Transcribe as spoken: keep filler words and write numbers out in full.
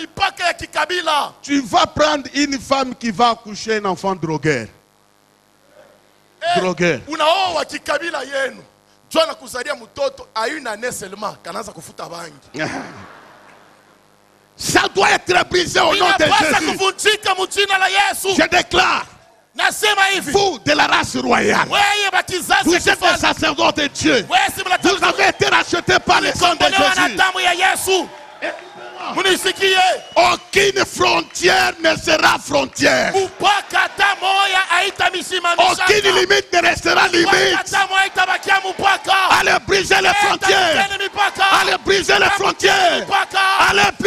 Tu vas prendre une femme qui va accoucher un enfant drogueur. Drogueur. Unaoa kikabila yenu. Jona kuzalia mtoto ayuna neselma kanaanza kufuta bangi. Ça doit être brisé au nom de Jésus. Je déclare, vous de la race royale, vous êtes des sacerdotes de Dieu. Vous avez été rachetés par le sang de Jésus. Aucune frontière ne sera frontière. Aucune limite ne restera limite. Allez briser les frontières. Allez briser les frontières. Allez